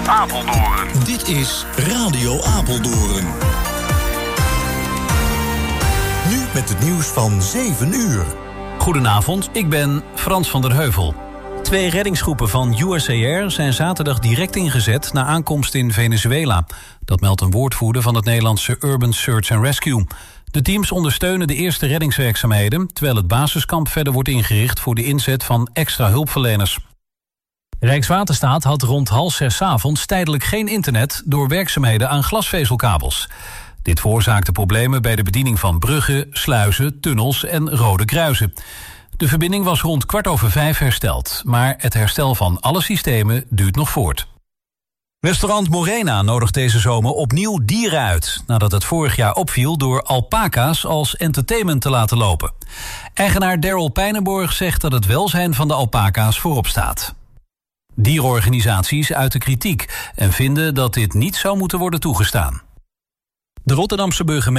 Apeldoorn. Dit is Radio Apeldoorn. Nu met het nieuws van 7 uur. Goedenavond, ik ben Frans van der Heuvel. 2 reddingsgroepen van USAR zijn zaterdag direct ingezet na aankomst in Venezuela. Dat meldt een woordvoerder van het Nederlandse Urban Search and Rescue. De teams ondersteunen de eerste reddingswerkzaamheden, terwijl het basiskamp verder wordt ingericht voor de inzet van extra hulpverleners. Rijkswaterstaat had rond 5:30 'avonds tijdelijk geen internet door werkzaamheden aan glasvezelkabels. Dit veroorzaakte problemen bij de bediening van bruggen, sluizen, tunnels en rode kruisen. De verbinding was rond 5:15 hersteld, maar het herstel van alle systemen duurt nog voort. Restaurant Morena nodigt deze zomer opnieuw dieren uit, nadat het vorig jaar opviel door alpaca's als entertainment te laten lopen. Eigenaar Daryl Pijnenborg zegt dat het welzijn van de alpaca's voorop staat. Dierenorganisaties uiten kritiek en vinden dat dit niet zou moeten worden toegestaan. De Rotterdamse burgemeester